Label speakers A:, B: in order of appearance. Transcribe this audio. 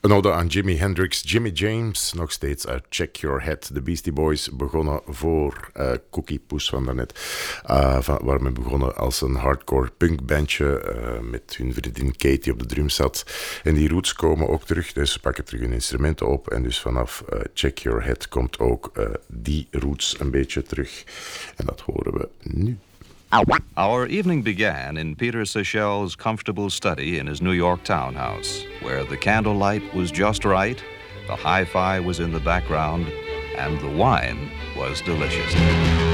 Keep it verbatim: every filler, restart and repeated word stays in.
A: Een ode aan Jimi Hendrix, Jimmy James, nog steeds uit Check Your Head. De Beastie Boys begonnen voor uh, Cookie Poes van daarnet. Uh, van, waarmee begonnen als een hardcore punkbandje uh, met hun vriendin Katie op de drums zat. En die roots komen ook terug, dus ze pakken terug hun instrumenten op. En dus vanaf uh, Check Your Head komt ook uh, die roots een beetje terug. En dat horen we nu.
B: Our evening began in Peter Seychelles' comfortable study in his New York townhouse, where the candlelight was just right, the hi-fi was in the background, and the wine was delicious.